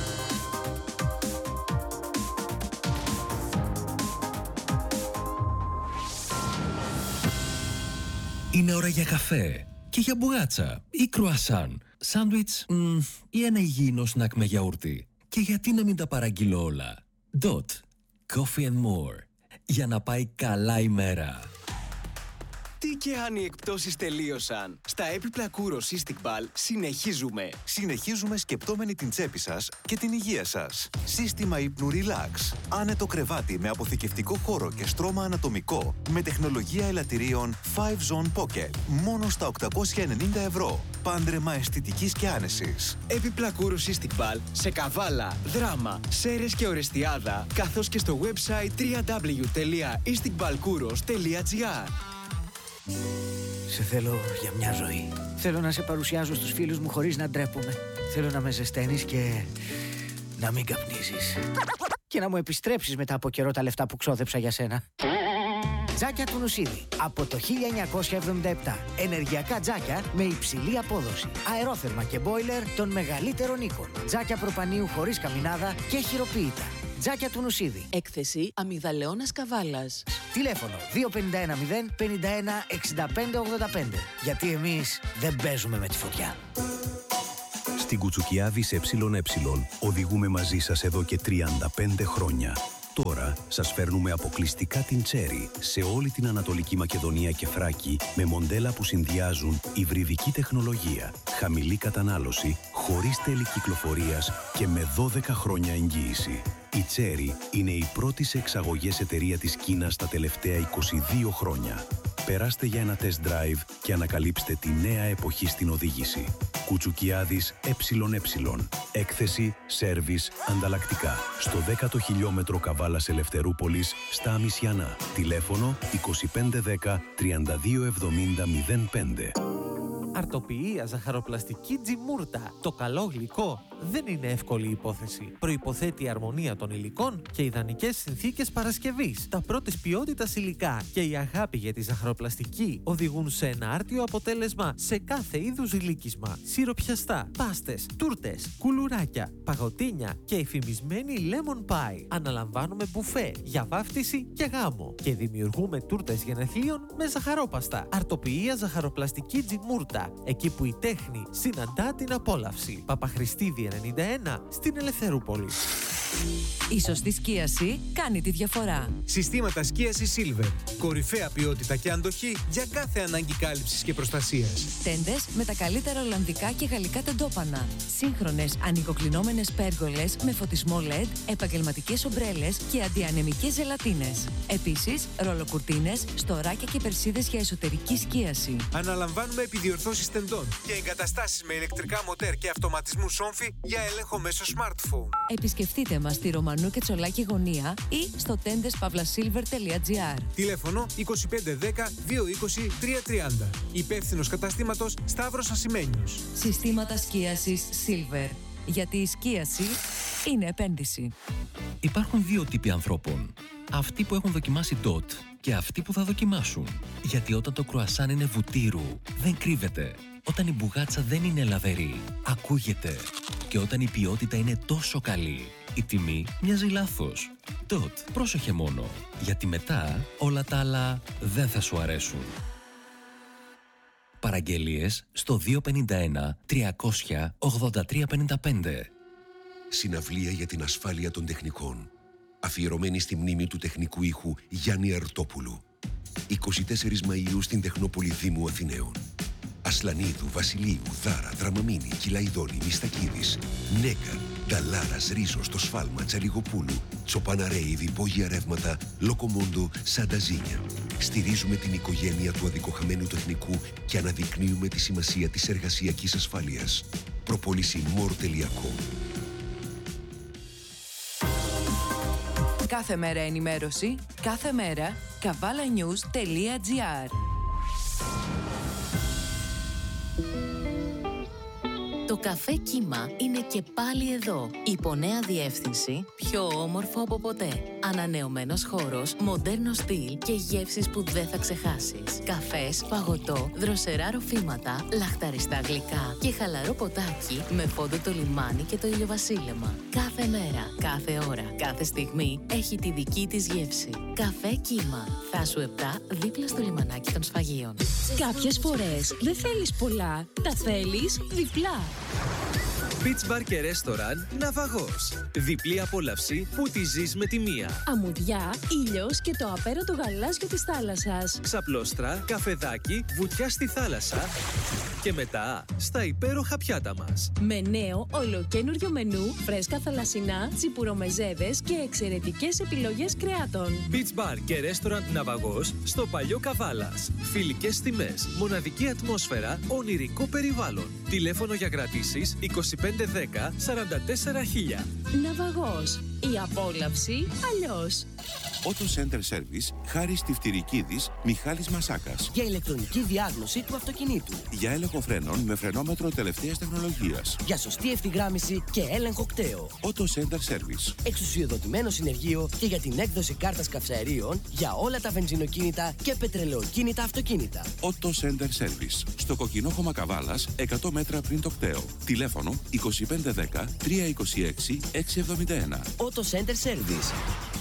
Είναι ώρα για καφέ και για μπουγάτσα ή κρουασάν, σάντουιτς μ, ή ένα υγιεινό σνακ με γιαούρτι. Και γιατί να μην τα παραγγείλω όλα. Dot. Coffee and more. Για να πάει καλά η μέρα. Τι και αν οι εκπτώσεις τελείωσαν. Στα έπιπλα Kouros Istiqbal συνεχίζουμε. Συνεχίζουμε σκεπτόμενοι την τσέπη σας και την υγεία σας. Σύστημα ύπνου Relax. Άνετο κρεβάτι με αποθηκευτικό χώρο και στρώμα ανατομικό. Με τεχνολογία ελαττηρίων φάιβ Zone Pocket. Μόνο στα οκτακόσια ενενήντα ευρώ. Πάντρεμα αισθητικής και άνεσης. Έπιπλα Kouros Istiqbal σε Καβάλα, Δράμα, Σέρες και Ορεστιάδα. Καθώς και στο website double-u double-u double-u τελεία istiqbalkouros τελεία gr. Σε θέλω για μια ζωή. Θέλω να σε παρουσιάζω στους φίλους μου χωρίς να ντρέπομαι. Θέλω να με ζεσταίνεις και να μην καπνίζεις. Και να μου επιστρέψεις μετά από καιρό τα λεφτά που ξόδεψα για σένα. Τζάκια του Νουσίδη. Από το χίλια εννιακόσια εβδομήντα επτά. Ενεργειακά τζάκια με υψηλή απόδοση. Αερόθερμα και μπόιλερ των μεγαλύτερων οίκων. Τζάκια προπανίου χωρίς καμινάδα και χειροποίητα. Τζάκια του Νουσίδη. Έκθεση Αμυγδαλεώνας Καβάλας. Τηλέφωνο δύο πέντε ένα μηδέν πενήντα ένα εξήντα πέντε ογδόντα πέντε. Γιατί εμείς δεν παίζουμε με τη φωτιά. Στην Κουτσουκιάδης ΕΕ οδηγούμε μαζί σας εδώ και τριάντα πέντε χρόνια. Τώρα σας φέρνουμε αποκλειστικά την Cherry σε όλη την Ανατολική Μακεδονία και Θράκη με μοντέλα που συνδυάζουν υβριδική τεχνολογία, χαμηλή κατανάλωση, χωρίς τέλη κυκλοφορίας και με δώδεκα χρόνια εγγύηση. Η Cherry είναι η πρώτη σε εξαγωγές εταιρεία της Κίνας τα τελευταία είκοσι δύο χρόνια. Περάστε για ένα test drive και ανακαλύψτε τη νέα εποχή στην οδήγηση. Κουτσουκιάδης ΕΕ. Έκθεση, σέρβις, ανταλλακτικά. Στο δέκατο χιλιόμετρο Καβάλας Ελευθερούπολης, στα Αμισιανά. Τηλέφωνο είκοσι πέντε δέκα τριάντα δύο εβδομήντα μηδέν πέντε. Αρτοποιία ζαχαροπλαστική Τζιμούρτα. Το καλό γλυκό δεν είναι εύκολη υπόθεση. Προϋποθέτει αρμονία των υλικών και ιδανικές συνθήκες παρασκευής. Τα πρώτης ποιότητας υλικά και η αγάπη για τη ζαχαροπλαστική οδηγούν σε ένα άρτιο αποτέλεσμα σε κάθε είδους γλύκισμα. Σιροπιαστά, πάστες, τούρτες, κουλουράκια, παγωτίνια και εφημισμένη lemon pie. Αναλαμβάνουμε μπουφέ για βάφτιση και γάμο και δημιουργούμε τούρτες γενεθλίων με ζαχαρόπαστα. Αρτοποιία ζαχαροπλαστική Τζιμούρτα. Εκεί που η τέχνη συναντά την απόλαυση. Παπαχριστίδη ενενήντα ένα στην Ελευθερούπολη. Η σωστή σκίαση κάνει τη διαφορά. Συστήματα σκίασης Silver. Κορυφαία ποιότητα και αντοχή για κάθε ανάγκη κάλυψης και προστασίας. Τέντες με τα καλύτερα ολλανδικά και γαλλικά τεντόπανα. Σύγχρονες ανοικοκλεινόμενες πέργολες με φωτισμό ελ ι ντι, επαγγελματικές ομπρέλες και αντιανεμικές ζελατίνες. Επίσης, ρολοκουρτίνες, στοράκια και περσίδες για εσωτερική σκίαση. Αναλαμβάνουμε επιδιορθώσεις τεντών και εγκαταστάσεις με ηλεκτρικά μοτέρ και αυτοματισμού σόμφι για έλεγχο μέσω smartphone. Επισκεφτείτε μας στη Ρωμανού και Τσολάκη Γωνία ή στο τέντες παύλα σίλβερ τελεία τζι άρ. Τηλέφωνο είκοσι πέντε δέκα δύο είκοσι τρία τριάντα. Υπεύθυνος καταστήματος Σταύρος Ασημένιος. Συστήματα σκίασης Silver. Γιατί η σκίαση είναι επένδυση. Υπάρχουν δύο τύποι ανθρώπων. Αυτοί που έχουν δοκιμάσει ντοτ και αυτοί που θα δοκιμάσουν. Γιατί όταν το κρουασάν είναι βουτύρου, δεν κρύβεται. Όταν η μπουγάτσα δεν είναι λαβερή, ακούγεται. Και όταν η ποιότητα είναι τόσο καλή, η τιμή μοιάζει λάθος. Ντοτ, πρόσεχε μόνο. Γιατί μετά όλα τα άλλα δεν θα σου αρέσουν. Παραγγελίες στο δύο πέντε ένα τριακόσια ογδόντα τρία πενήντα πέντε. Συναυλία για την ασφάλεια των τεχνικών. Αφιερωμένη στη μνήμη του τεχνικού ήχου Γιάννη Αρτόπουλου. είκοσι τέσσερις Μαΐου στην Τεχνόπολη Δήμου Αθηναίων. Ασλανίδου, Βασιλείου, Δάρα, Δραμαμίνη, Κυλαϊδόνη, Μιστακίδης, Νέκα, Νταλάρας, Ρίζος, το Σφάλμα, Τσαλιγοπούλου, Τσοπαναρέιδη, Υπόγεια Ρεύματα, Λοκομόντο, Σανταζίνια. Στηρίζουμε την οικογένεια του αδικοχαμένου τεχνικού και αναδεικνύουμε τη σημασία της εργασιακής ασφάλειας. Προπόληση μορ τελεία κομ. Κάθε μέρα ενημέρωση, κάθε μέρα καβάλα νιους τελεία τζι άρ. Το καφέ Κύμα είναι και πάλι εδώ. Υπό νέα διεύθυνση, πιο όμορφο από ποτέ. Ανανεωμένος χώρος, μοντέρνο στυλ και γεύσεις που δεν θα ξεχάσεις. Καφές, παγωτό, δροσερά ροφήματα, λαχταριστά γλυκά και χαλαρό ποτάκι με φόντο το λιμάνι και το ηλιοβασίλεμα. Κάθε μέρα, κάθε ώρα, κάθε στιγμή έχει τη δική της γεύση. Καφέ Κύμα. Θάσου επτά δίπλα στο λιμανάκι των Σφαγείων. Κάποιες φορές δεν θέλεις πολλά, τα θέλεις διπλά. Beach Bar και Restaurant Ναυαγός. Διπλή απόλαυση που τη ζεις με τη μία. Αμμουδιά, ήλιος και το απέραντο γαλάζιο της θάλασσας. Ξαπλώστρα, καφεδάκι, βουτιά στη θάλασσα και μετά στα υπέροχα πιάτα μας. Με νέο ολοκένουργιο μενού, φρέσκα θαλασσινά, τσιπουρομεζέδες και εξαιρετικές επιλογές κρεάτων. Beach Bar και Restaurant Ναυαγός στο Παλιό Καβάλας. Φιλικές τιμές, μοναδική ατμόσφαιρα, ονειρικό περιβάλλον. Τηλέφωνο για κρατήσεις είκοσι πέντε δέκα σαράντα τέσσερα χίλια. Ναυαγός. Η απόλαυση αλλιώς. Auto Center Service, Χάρης Τυφτυρικίδης, Μιχάλης Μασάκας. Για ηλεκτρονική διάγνωση του αυτοκινήτου. Για έλεγχο φρένων με φρενόμετρο τελευταίας τεχνολογίας. Για σωστή ευθυγράμμιση και έλεγχο κταίο. Auto Center Service. Εξουσιοδοτημένο συνεργείο και για την έκδοση κάρτας καυσαερίων για όλα τα βενζινοκίνητα και πετρελαιοκίνητα αυτοκίνητα. Auto Center Service. Στο Κοκκινόχωμα Καβάλας, εκατό μέτρα πριν το κταίο. Τηλέφωνο είκοσι πέντε δέκα τριακόσια είκοσι έξι εξακόσια εβδομήντα ένα. Auto Center Service.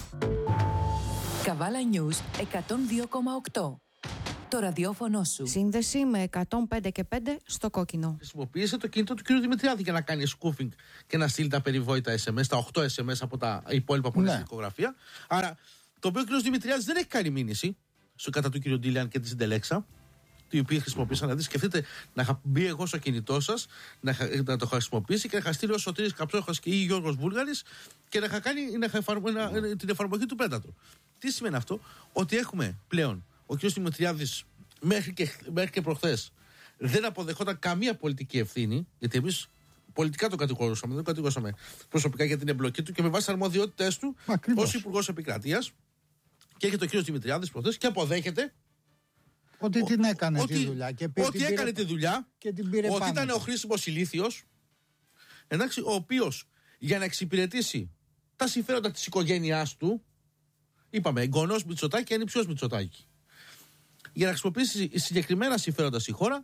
Καβάλα News εκατόν δύο κόμμα οκτώ. Το ραδιόφωνο σου. Σύνδεση με εκατόν πέντε και πέντε στο κόκκινο. Χρησιμοποίησε το κινητό του κ. Δημητριάδη για να κάνει spoofing και να στείλει τα περιβόητα ες εμ ες, τα οκτώ ες εμ ες από τα υπόλοιπα που είναι στην δικογραφία. Άρα, το οποίο ο κ. Δημητριάδης δεν έχει κάνει μήνυση στο κατά του κ. Ντίλιαν και τη Συντελέξα. οι οποίοι χρησιμοποίησαν. Δηλαδή, σκεφτείτε να είχα μπει εγώ στο κινητό σας, να, να το χρησιμοποιήσει και να είχα στείλει ο Σωτήρης Καψόχας και ή Γιώργος Βούλγαρης και να είχα κάνει να είχα εφαρμο, να, την εφαρμογή του Predator. Τι σημαίνει αυτό? Ότι έχουμε πλέον ο κ. Δημητριάδης μέχρι και, μέχρι και προχθές δεν αποδεχόταν καμία πολιτική ευθύνη, γιατί εμείς πολιτικά το κατηγορούσαμε, δεν το κατηγορούσαμε προσωπικά για την εμπλοκή του και με βάση τις αρμοδιότητες του ως Υπουργός Επικρατείας. Και έχει το κ. Δημητριάδης προχθές και αποδέχεται ότι την έκανε ότι, τη δουλειά. Και ότι την έκανε πήρε, τη δουλειά, και την πήρε ότι πάνω ήταν του. ο χρήσιμος ηλίθιος, εντάξει, ο οποίος για να εξυπηρετήσει τα συμφέροντα της οικογένειάς του, είπαμε εγγονός Μητσοτάκη, ανιψιός Μητσοτάκη, για να χρησιμοποιήσει συγκεκριμένα συμφέροντα στη χώρα,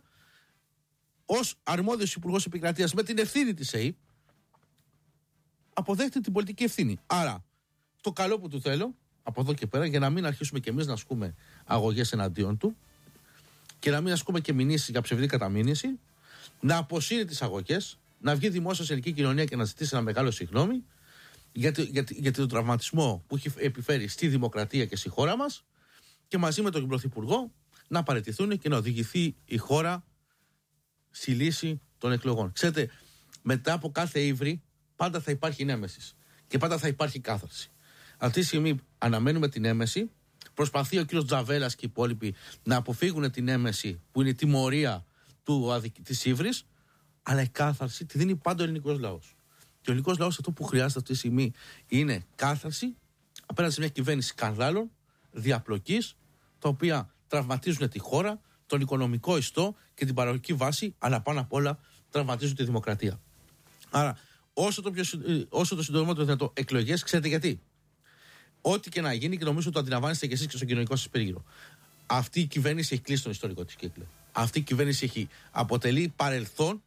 ως αρμόδιος Υπουργός Επικρατείας με την ευθύνη της ΕΕΠ, αποδέχεται την πολιτική ευθύνη. Άρα, το καλό που του θέλω, από εδώ και πέρα, για να μην αρχίσουμε κι εμείς να ασκούμε αγωγές εναντίον του και να μην ασκούμε και μηνύσεις για ψευδή καταμήνυση, να αποσύρει τις αγωγές, να βγει δημόσια σε ελληνική κοινωνία και να ζητήσει ένα μεγάλο συγγνώμη για, για, για τον τραυματισμό που έχει επιφέρει στη δημοκρατία και στη χώρα μας και μαζί με τον Πρωθυπουργό να παραιτηθούν και να οδηγηθεί η χώρα στη λύση των εκλογών. Ξέρετε, μετά από κάθε ύβρι πάντα θα υπάρχει νέμεσης και πάντα θα υπάρχει κάθαρση. Αυτή τη στιγμή αναμένουμε την έμεση. Προσπαθεί ο κύριος Τζαβέλας και οι υπόλοιποι να αποφύγουν την έμεση που είναι η τιμωρία της ύβρης, αλλά η κάθαρση τη δίνει πάντα ο ελληνικός λαός. Και ο ελληνικός λαός αυτό που χρειάζεται αυτή τη στιγμή είναι κάθαρση απέναντι σε μια κυβέρνηση σκανδάλων, διαπλοκής, τα οποία τραυματίζουν τη χώρα, τον οικονομικό ιστό και την παραγωγική βάση, αλλά πάνω απ' όλα τραυματίζουν τη δημοκρατία. Άρα, όσο το, πιο, όσο το συντομότερο δυνατό εκλογές, ξέρετε γιατί. Ό,τι και να γίνει, και νομίζω το αντιλαμβάνεστε και εσείς και στον κοινωνικό σας περίγυρο. Αυτή η κυβέρνηση έχει κλείσει τον ιστορικό της κύκλο. Αυτή η κυβέρνηση έχει αποτελεί παρελθόν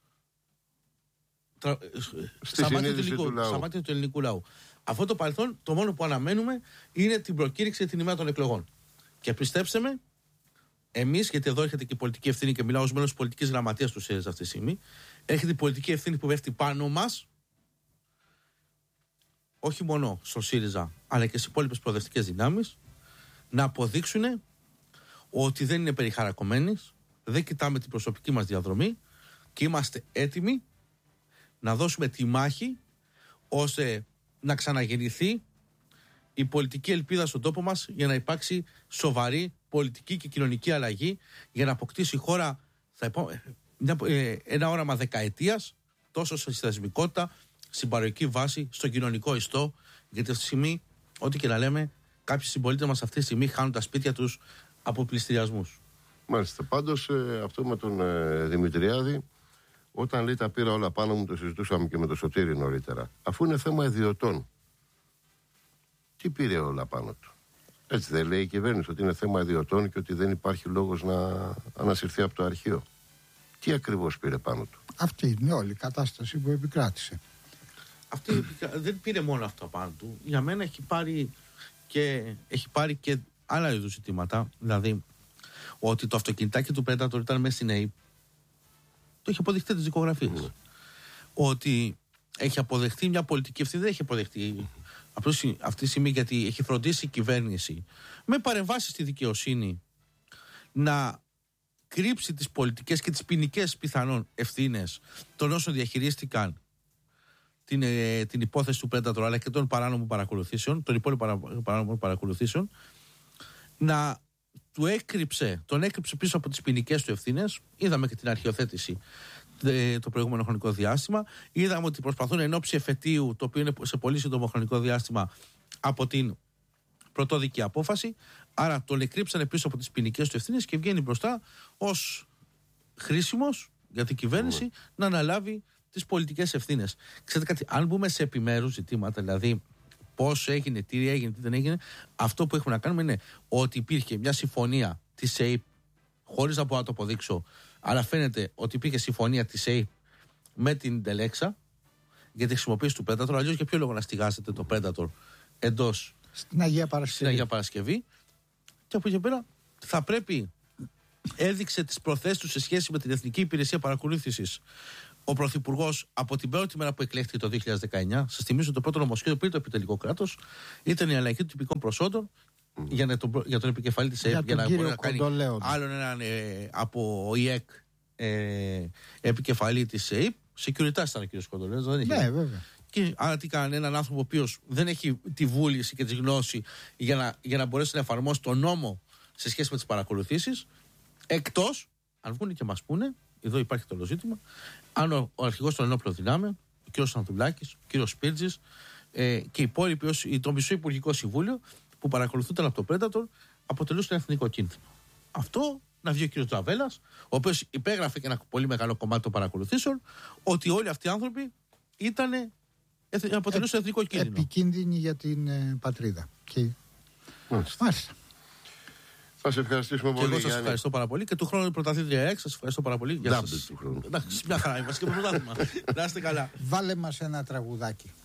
τρα... σαμάτια του, ελληνικού, του, του ελληνικού λαού. Αυτό το παρελθόν, το μόνο που αναμένουμε είναι την προκήρυξη την ημέρα των εκλογών. Και πιστέψτε με, εμείς, γιατί εδώ έχετε και πολιτική ευθύνη και μιλάω ως μέλος της πολιτικής γραμματείας του ΣΥΡΙΖΑ αυτή τη στιγμή, έχετε την πολιτική ευθύνη που πέφτει πάνω μας, όχι μόνο στο ΣΥΡΙΖΑ, αλλά και στις υπόλοιπες προοδευτικές δυνάμεις, να αποδείξουν ότι δεν είναι περιχαρακωμένες, δεν κοιτάμε την προσωπική μας διαδρομή και είμαστε έτοιμοι να δώσουμε τη μάχη ώστε να ξαναγεννηθεί η πολιτική ελπίδα στον τόπο μας για να υπάρξει σοβαρή πολιτική και κοινωνική αλλαγή για να αποκτήσει η χώρα θα υπό... ένα όραμα δεκαετίας τόσο στη θεσμικότητα, στην παροχική βάση, στο κοινωνικό ιστό, γιατί αυτή τη στιγμή, ό,τι και να λέμε, κάποιοι συμπολίτες μας αυτή τη στιγμή χάνουν τα σπίτια τους από πληστηριασμούς. Μάλιστα. Πάντως ε, αυτό με τον ε, Δημητριάδη, όταν λέει τα πήρα όλα πάνω μου, το συζητούσαμε και με τον Σωτήρη νωρίτερα. Αφού είναι θέμα ιδιωτών, τι πήρε όλα πάνω του? Έτσι δεν λέει η κυβέρνηση ότι είναι θέμα ιδιωτών και ότι δεν υπάρχει λόγος να ανασυρθεί από το αρχείο? Τι ακριβώς πήρε πάνω του? Αυτή είναι όλη η κατάσταση που επικράτησε. Αυτή δεν πήρε μόνο αυτό πάνω του. Για μένα έχει πάρει και, έχει πάρει και άλλα είδους ζητήματα. Δηλαδή, ότι το αυτοκινητάκι του Predator ήταν μέσα στην ΕΕΠ. Το έχει αποδεχτεί τις δικογραφίες. Mm. Ότι έχει αποδεχτεί μια πολιτική ευθύνη, δεν έχει αποδεχτεί. Mm. Απλώς αυτή τη στιγμή, γιατί έχει φροντίσει η κυβέρνηση με παρεμβάσεις στη δικαιοσύνη να κρύψει τις πολιτικές και τις ποινικές πιθανόν ευθύνες των όσων διαχειρίστηκαν την, ε, την υπόθεση του Predator αλλά και των παράνομων παρακολουθήσεων, των υπόλοιπων παράνομων παρακολουθήσεων, να του έκρυψε, τον έκρυψε πίσω από τις ποινικές του ευθύνες. Είδαμε και την αρχιοθέτηση ε, το προηγούμενο χρονικό διάστημα. Είδαμε ότι προσπαθούν εν ώψη εφετείου, το οποίο είναι σε πολύ σύντομο χρονικό διάστημα, από την πρωτόδικη απόφαση. Άρα τον εκρύψανε πίσω από τις ποινικές του ευθύνες και βγαίνει μπροστά ως χρήσιμος για την κυβέρνηση mm. να αναλάβει τις πολιτικές ευθύνες. Ξέρετε κάτι, αν μπούμε σε επιμέρους ζητήματα, δηλαδή πώς έγινε, τι έγινε, τι δεν έγινε, αυτό που έχουμε να κάνουμε είναι ότι υπήρχε μια συμφωνία της ΕΕΠ, χωρίς να μπορώ να το αποδείξω, αλλά φαίνεται ότι υπήρχε συμφωνία της ΕΕΠ με την Τελέξα για τη χρησιμοποίηση του Predator. Αλλιώς για ποιο λόγο να στηγάζετε το Predator εντός στην Αγία Παρασκευή. Στην Αγία Παρασκευή. Και από εκεί πέρα θα πρέπει, έδειξε τις προθέσεις του σε σχέση με την Εθνική Υπηρεσία Παρακολούθησης ο Πρωθυπουργός από την πρώτη μέρα που εκλέχθηκε το δύο χιλιάδες δεκαεννιά. Σας θυμίζω το πρώτο νομοσχέδιο πριν το επιτελικό κράτος ήταν η αλλαγή των τυπικών προσόντων mm. για, να τον, για τον επικεφαλή της ΕΕΠ, για, για να μπορεί να κάνει άλλον έναν ε, από ΙΕΚ ε, επικεφαλή της ΕΕΠ. Security ήταν ο κ. Κοντολέος, δεν είχε. Ναι, βέβαια. Και άρα τι κάνει, έναν άνθρωπο ο οποίος δεν έχει τη βούληση και τη γνώση για να, για να μπορέσει να εφαρμόσει τον νόμο σε σχέση με τις παρακολουθήσεις, εκτός, αν βγουν και μας πούνε, εδώ υπάρχει το όλο ζήτημα, αν ο, ο αρχηγός των ενόπλων δυνάμεων, ο κ. Σανδουλάκης, ο κ. Σπίρτζης ε, και οι υπόλοιποι, το μισό Υπουργικό Συμβούλιο που παρακολουθούνταν από το Predator, αποτελούσαν εθνικό κίνδυνο. Αυτό να βγει ο κ. Τζαβέλας, ο οποίος υπέγραφε και ένα πολύ μεγάλο κομμάτι των παρακολουθήσεων, ότι όλοι αυτοί οι άνθρωποι ήταν, αποτελούσαν εθνικό κίνδυνο. Επικίνδυνοι για την ε, πατρίδα. Και... Μάλιστα. Μάλιστα. Θα σε ευχαριστήσουμε πολύ. Και εγώ σας ευχαριστώ πάρα πολύ. Και του χρόνου η πρωταθλήτρια έξι, σας ευχαριστώ πάρα πολύ. Γεια σας. Του χρόνου. Εντάξει, μια χαρά είμαστε και πρωτάθλημα. Να είστε καλά. Βάλε μας ένα τραγουδάκι.